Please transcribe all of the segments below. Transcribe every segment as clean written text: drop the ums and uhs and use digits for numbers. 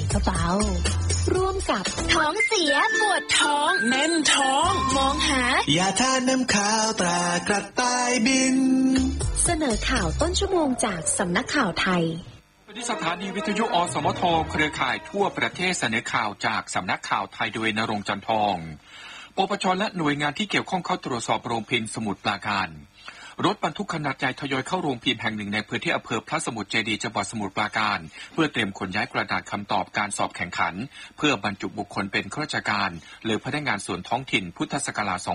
ก็เบาร่วมกับท้องเสียปวดท้องแน่นท้องมองหายาทาน้ำขาวตรากระต่ายบินเสนอข่าวต้นชั่วโมงจากสำนักข่าวไทยที่สถานีวิทยุอสมทเครือข่ายทั่วประเทศเสนอข่าวจากสำนักข่าวไทยโดยณรงค์ จันทองปปชและหน่วยงานที่เกี่ยวข้องเข้าตรวจสอบโรงพิมพ์สมุทรปราการรถบรรทุกขนาดใหญ่ทยอยเข้าโรงพิมพ์แห่งหนึ่งในพื้นที่อำเภอพระสมุทรเจดีย์จังหวัดสมุทรปราการเพื่อเตรียมขนย้ายกระดาษคำตอบการสอบแข่งขันเพื่อบรรจุบุคคลเป็นข้าราชการหรือพนักงานส่วนท้องถิ่นพุทธศักราช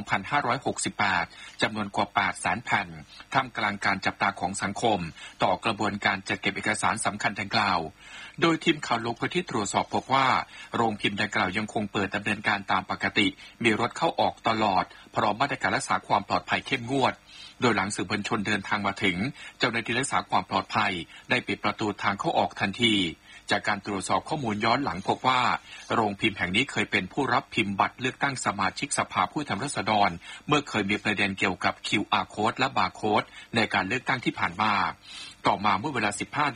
2568 จำนวนกว่า 800,000 แผ่นท่ามกลางการจับตาของสังคมต่อกระบวนการจัดเก็บเอกสารสำคัญดังกล่าวโดยทีมข่าวลงพื้นที่ตรวจสอบพบว่าโรงพิมพ์ดังกล่าวยังคงเปิดดำเนินการตามปกติมีรถเข้าออกตลอดพร้อมมาตรการรักษาความปลอดภัยเข้มงวดโดยหลังสื่อมวลชนเดินทางมาถึงเจ้าหน้าที่รักษาความปลอดภัยได้ปิดประตูทางเข้าออกทันทีจากการตรวจสอบข้อมูลย้อนหลังพบว่าโรงพิมพ์แห่งนี้เคยเป็นผู้รับพิมพ์บัตรเลือกตั้งสมาชิกสภาผู้แทนราษฎรเมื่อเคยมีประเด็นเกี่ยวกับ QR Code และ Barcode ในการเลือกตั้งที่ผ่านมาต่อมาเมื่อเวลา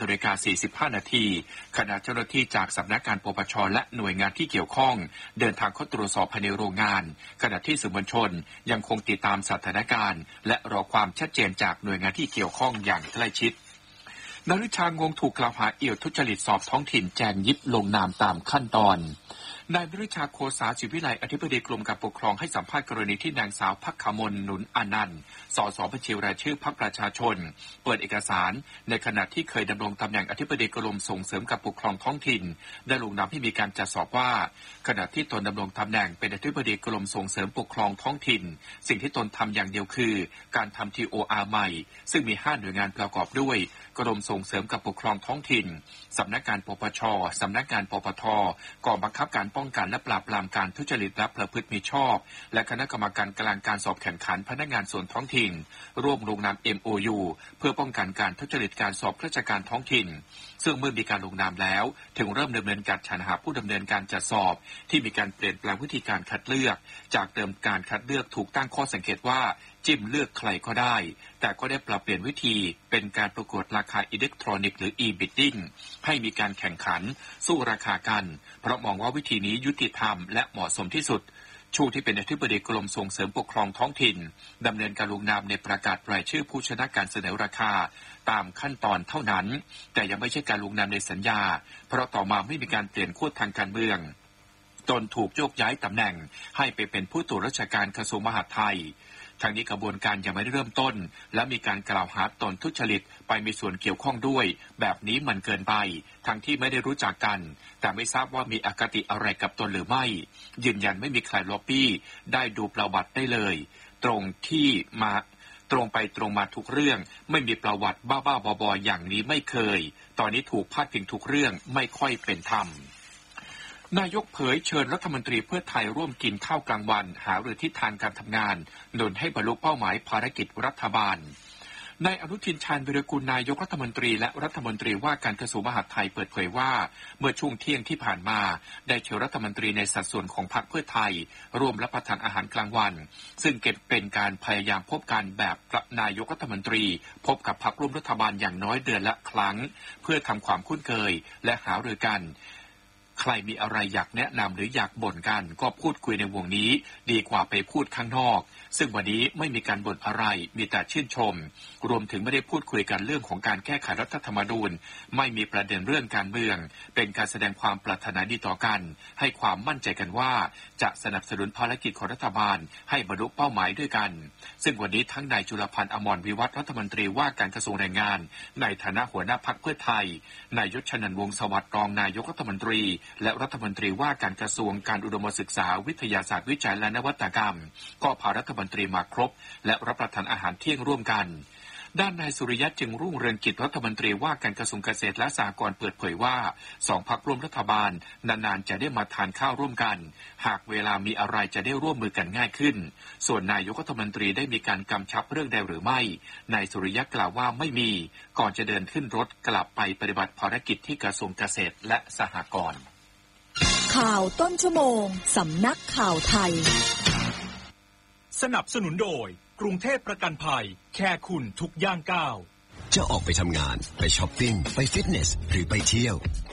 15:45 นาทีคณะเจ้าหน้าที่จากสำนักงานปปชและหน่วยงานที่เกี่ยวข้องเดินทางเข้าตรวจสอบภายในโรงงานขณะที่สื่อมวลชนยังคงติดตามสถานการณ์และรอความชัดเจนจากหน่วยงานที่เกี่ยวข้องอย่างใกล้ชิดนฤชางงถูกกล่าวหาเอี่ยวทุจริตสอบท้องถิ่นแจงยิบลงนามตามขั้นตอนนายนฤชาโคสาศิวิไลอธิบดีกรมการปกครองให้สัมภาษณ์กรณีที่นางสาวภักขมลหนุนอนันต์สสบัญชีรายชื่อพรรคประชาชนเปิดเอกสารในขณะที่เคยดำรงตำแหน่งอธิบดีกรมส่งเสริมการปกครองท้องถิ่นได้ลงนามให้มีการจัดสอบว่าขณะที่ตนดำรงตำแหน่งเป็นอธิบดีกรมส่งเสริมปกครองท้องถิ่นสิ่งที่ตนทำอย่างเดียวคือการทำ TOR ใหม่ซึ่งมี5หน่วยงานประกอบด้วยกรมส่งเสริมการปกครองท้องถิ่นสำนักงานปปชสำนักงานปปทกองบังคับการป้องกันและปราบปรามการทุจริตและประพฤติมิชอบและคณะกรรมการกลางการสอบแข่งขันพนักงานส่วนท้องถิ่นร่วมลงนาม MOU เพื่อป้องกันการทุจริตการสอบราชการท้องถิ่นซึ่งเมื่อมีการลงนามแล้วถึงเริ่มดำเนินการสรรหาผู้ดำเนินการจัดสอบที่มีการเปลี่ยนแปลงวิธีการคัดเลือกจากเดิมการคัดเลือกถูกตั้งข้อสังเกตว่าจิ้มเลือกใครก็ได้แต่ก็ได้ปรับเปลี่ยนวิธีเป็นการประกวดราคาอิเล็กทรอนิกส์หรือ e-bidding ให้มีการแข่งขันสู้ราคากันเพราะมองว่าวิธีนี้ยุติธรรมและเหมาะสมที่สุดชูที่เป็นอธิบดีกรมส่งเสริมปกครองท้องถิ่นดำเนินการลงนามในประกาศรายชื่อผู้ชนะการเสนอราคาตามขั้นตอนเท่านั้นแต่ยังไม่ใช่การลงนามในสัญญาเพราะต่อมาไม่มีการเปลี่ยนขั้วทางการเมืองตนถูกโยกย้ายตำแหน่งให้ไปเป็นผู้ตรวจราชการกระทรวงมหาดไทยทางนี้กระบวนการยังไม่ได้เริ่มต้นและมีการกล่าวหาตนทุจริตไปมีส่วนเกี่ยวข้องด้วยแบบนี้มันเกินไปทั้งที่ไม่ได้รู้จักกันแต่ไม่ทราบว่ามีอคติอะไรกับตนหรือไม่ยืนยันไม่มีใครล็อบบี้ได้ดูประวัติได้เลยตรงไปตรงมาทุกเรื่องไม่มีประวัติบ้าๆบอๆอย่างนี้ไม่เคยตอนนี้ถูกพาดพิงทุกเรื่องไม่ค่อยเป็นธรรมนายกเผยเชิญรัฐมนตรีเพื่อไทยร่วมกินข้าวกลางวันหารือทิศทางการทำงานหนุนให้บรรลุเป้าหมายภารกิจรัฐบาลนายอนุทินชาญวิรากูลนายกรัฐมนตรีและรัฐมนตรีว่าการกระทรวงมหาดไทยเปิดเผยว่าเมื่อช่วงเที่ยงที่ผ่านมาได้เชิญรัฐมนตรีในสัดส่วนของพรรคเพื่อไทยร่วมรับประทานอาหารกลางวันซึ่งเป็นการพยายามพบกันแบบนายกรัฐมนตรีพบกับพรรคร่วมรัฐบาลอย่างน้อยเดือนละครั้งเพื่อทำความคุ้นเคยและหารือกันใครมีอะไรอยากแนะนำหรืออยากบ่นกันก็พูดคุยในวงนี้ดีกว่าไปพูดข้างนอกซึ่งวันนี้ไม่มีการบ่นอะไรมีแต่ชื่นชมรวมถึงไม่ได้พูดคุยกันเรื่องของการแก้ไขรัฐธรรมนูญไม่มีประเด็นเรื่องการเมืองเป็นการแสดงความปรารถนาดีต่อกันให้ความมั่นใจกันว่าจะสนับสนุนภารกิจของรัฐบาลให้บรรลุเป้าหมายด้วยกันซึ่งวันนี้ทั้งนายจุลพันธ์อมรวิวัฒน์รัฐมนตรีว่าการกระทรวงแรงงานในฐานะหัวหน้าพรรคเพื่อไทยนายยศชนันท์วงศ์สวัสดิ์รองนายกรัฐมนตรีและรัฐมนตรีว่าการกระทรวงการอุดมศึกษาวิทยาศาสตร์วิจัยและนวัตกรรมก็พารัฐมนตรีมาครบและรับประทานอาหารเที่ยงร่วมกันด้านนายสุริยะจึงรุ่งเรืองกิจรัฐมนตรีว่าการกระทรวงเกษตรและสหกรณ์เปิดเผยว่า2 พรรคร่วมรัฐบาลนานๆจะได้มาทานข้าวร่วมกันหากเวลามีอะไรจะได้ร่วมมือกันง่ายขึ้นส่วนนายกรัฐมนตรีได้มีการกำชับเรื่องใดหรือไม่นายสุริยะกล่าวว่าไม่มีก่อนจะเดินขึ้นรถกลับไปปฏิบัติภารกิจที่กระทรวงเกษตรและสหกรณ์ข่าวต้นชั่วโมงสำนักข่าวไทยสนับสนุนโดยกรุงเทพประกันภัยแค่คุณทุกย่างก้าวจะออกไปทำงานไปช้อปปิ้งไปฟิตเนสหรือไปเที่ยว